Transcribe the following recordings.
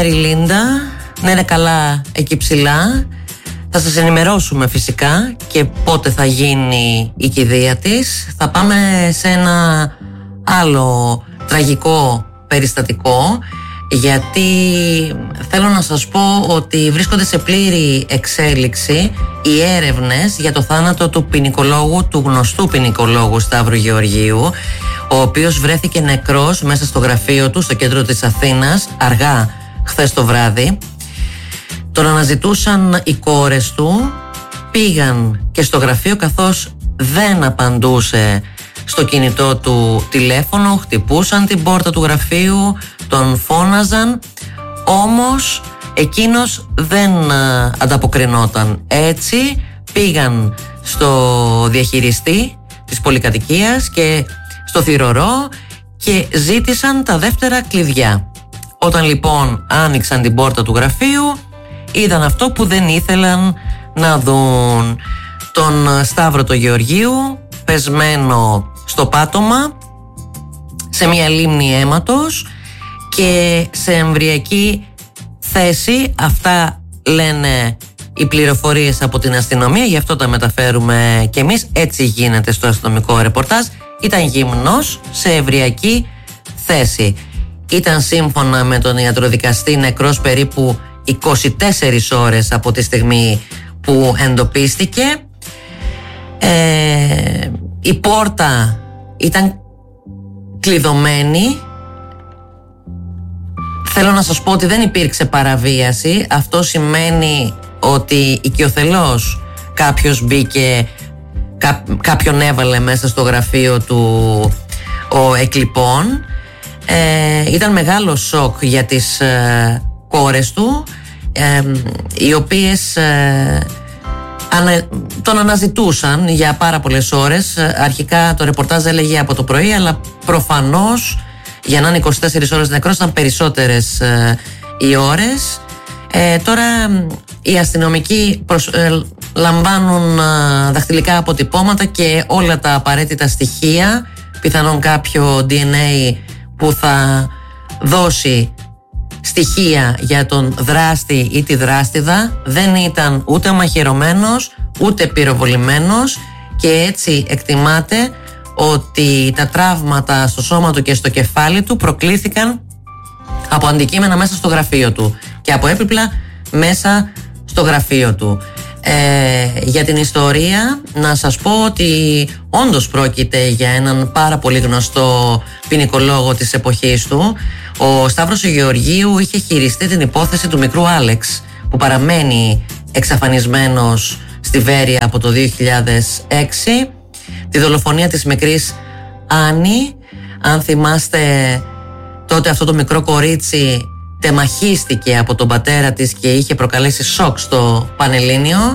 Λίντα, να είναι καλά εκεί ψηλά. Θα σας ενημερώσουμε φυσικά και πότε θα γίνει η κηδεία της. Θα πάμε σε ένα άλλο τραγικό περιστατικό, γιατί θέλω να σας πω ότι βρίσκονται σε πλήρη εξέλιξη οι έρευνες για το θάνατο του ποινικολόγου, του γνωστού ποινικολόγου Σταύρου Γεωργίου, ο οποίος βρέθηκε νεκρός μέσα στο γραφείο του στο κέντρο της Αθήνας αργά χθες το βράδυ. Τον αναζητούσαν οι κόρες του, πήγαν και στο γραφείο, καθώς δεν απαντούσε στο κινητό του τηλέφωνο, χτυπούσαν την πόρτα του γραφείου, τον φώναζαν, όμως εκείνος δεν ανταποκρινόταν. Έτσι πήγαν στο διαχειριστή της πολυκατοικίας και στο θυρωρό και ζήτησαν τα δεύτερα κλειδιά. Όταν λοιπόν άνοιξαν την πόρτα του γραφείου, είδαν αυτό που δεν ήθελαν να δουν: τον Σταύρο το Γεωργίου πεσμένο στο πάτωμα σε μια λίμνη αίματος και σε εμβριακή θέση. Αυτά λένε οι πληροφορίες από την αστυνομία, γι' αυτό τα μεταφέρουμε κι εμείς. Έτσι γίνεται στο αστυνομικό ρεπορτάζ. Ήταν γυμνός σε εμβριακή θέση. Ήταν σύμφωνα με τον ιατροδικαστή νεκρός περίπου 24 ώρες από τη στιγμή που εντοπίστηκε. Η πόρτα ήταν κλειδωμένη. Θέλω να σας πω ότι δεν υπήρξε παραβίαση. Αυτό σημαίνει ότι οικειοθελώς κάποιος μπήκε, κάποιον έβαλε μέσα στο γραφείο του ο εκλειπών. Ήταν μεγάλο σοκ για τις κόρες του, οι οποίες τον αναζητούσαν για πάρα πολλές ώρες. Αρχικά το ρεπορτάζ έλεγε από το πρωί, αλλά προφανώς για να είναι 24 ώρες νεκρός ήταν περισσότερες οι ώρες. Τώρα οι αστυνομικοί λαμβάνουν δαχτυλικά αποτυπώματα και όλα τα απαραίτητα στοιχεία, πιθανόν κάποιο DNA που θα δώσει στοιχεία για τον δράστη ή τη δράστηδα. Δεν ήταν ούτε μαχαιρωμένος ούτε πυροβολημένος και έτσι εκτιμάται ότι τα τραύματα στο σώμα του και στο κεφάλι του προκλήθηκαν από αντικείμενα μέσα στο γραφείο του και από έπιπλα μέσα στο γραφείο του. Για την ιστορία να σας πω ότι όντως πρόκειται για έναν πάρα πολύ γνωστό ποινικολόγο της εποχής του. Ο Σταύρος Γεωργίου είχε χειριστεί την υπόθεση του μικρού Άλεξ, που παραμένει εξαφανισμένος στη Βέρεια από το 2006, τη δολοφονία της μικρής Άννη. Αν θυμάστε, τότε αυτό το μικρό κορίτσι τεμαχίστηκε από τον πατέρα της και είχε προκαλέσει σοκ στο Πανελλήνιο.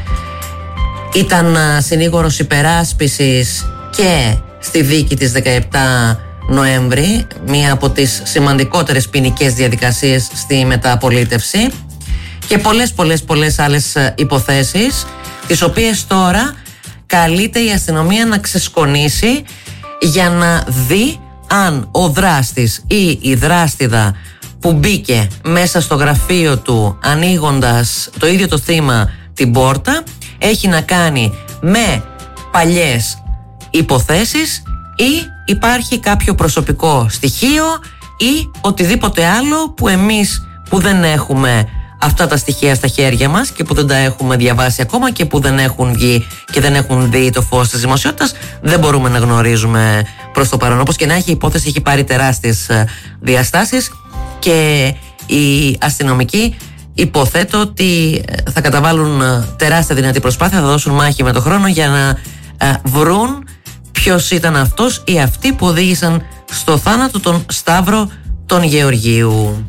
Ήταν συνήγορος υπεράσπισης και στη δίκη της 17 Νοέμβρη, μία από τις σημαντικότερες ποινικές διαδικασίες στη μεταπολίτευση, και πολλές άλλες υποθέσεις, τις οποίες τώρα καλείται η αστυνομία να ξεσκονίσει για να δει αν ο δράστης ή η δράστηδα που μπήκε μέσα στο γραφείο του ανοίγοντας το ίδιο το θύμα την πόρτα έχει να κάνει με παλιές υποθέσεις ή υπάρχει κάποιο προσωπικό στοιχείο ή οτιδήποτε άλλο που εμείς που δεν έχουμε αυτά τα στοιχεία στα χέρια μας και που δεν τα έχουμε διαβάσει ακόμα και που δεν έχουν βγει και δεν έχουν δει το φως της δημοσιότητας, δεν μπορούμε να γνωρίζουμε προς το παρόν. Όπως και να έχει, η υπόθεση έχει πάρει τεράστιες διαστάσεις και οι αστυνομικοί υποθέτω ότι θα καταβάλουν τεράστια δυνατή προσπάθεια, θα δώσουν μάχη με το χρόνο για να βρουν ποιος ήταν αυτός ή αυτοί που οδήγησαν στο θάνατο τον Σταύρο τον Γεωργίου.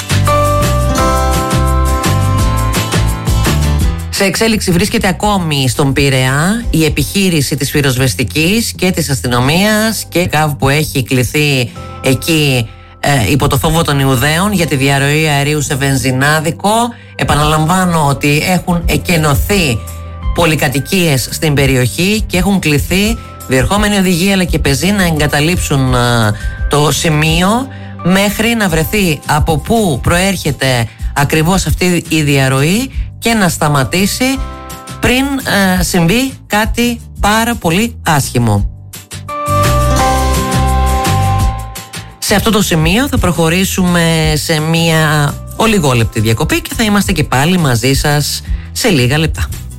Σε εξέλιξη βρίσκεται ακόμη στον Πειραιά η επιχείρηση της πυροσβεστικής και της αστυνομίας και ΚΑΒ που έχει κληθεί εκεί υπό το φόβο των Ιουδαίων για τη διαρροή αερίου σε βενζινάδικο. Επαναλαμβάνω ότι έχουν εκενωθεί πολυκατοικίες στην περιοχή και έχουν κληθεί διερχόμενοι οδηγοί αλλά και πεζοί να εγκαταλείψουν το σημείο μέχρι να βρεθεί από πού προέρχεται ακριβώς αυτή η διαρροή και να σταματήσει πριν συμβεί κάτι πάρα πολύ άσχημο. Σε αυτό το σημείο θα προχωρήσουμε σε μία ολιγόλεπτη διακοπή και θα είμαστε και πάλι μαζί σας σε λίγα λεπτά.